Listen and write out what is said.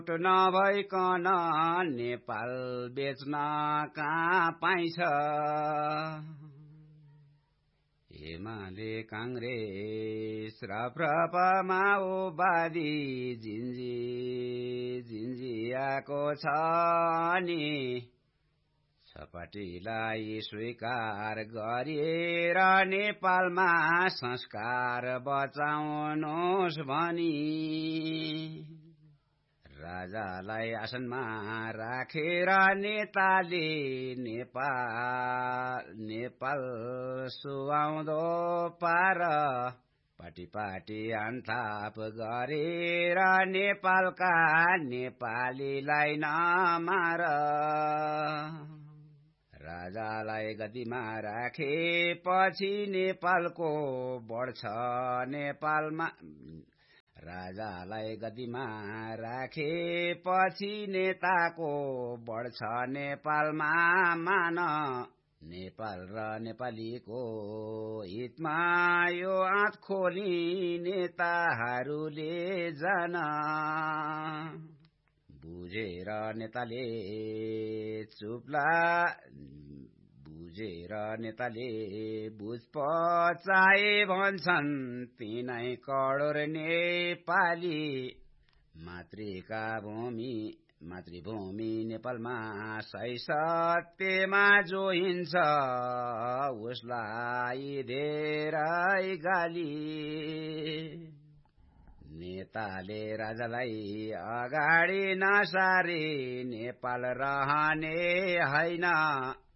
नभइकन नेपाल बेच्न कहाँ पाइन्छ एमाले कांग्रेस राप्रपा माओवादी जिन्जियाको छ नि छपाटीलाई स्वीकार गरिएर नेपालमा संस्कार बचाउनुहोस् भनी राजालाई आसनमा राखेर नेताले नेपाल सुहाउँदो पार पाटी अन्थाप गरेर नेपालका नेपालीलाई नमार राजालाई गद्दीमा राखेपछि नेपालको बढ्छ नेपालमा राजालाई गद्दीमा राखेपछि नेताको बढ्छ नेपालमा मान नेपाल र नेपालीको हितमा यो आँट खोली नेताहरूले जान बुझेर नेताले बुझ पचाए भन्छन् तिनै करोड नेपाली मातृभूमि नेपालमा सही सत्यमा जो हिन्छ उसलाई धेरै गाली नेताले राजालाई अगाडि नसारे नेपाल रहने हैन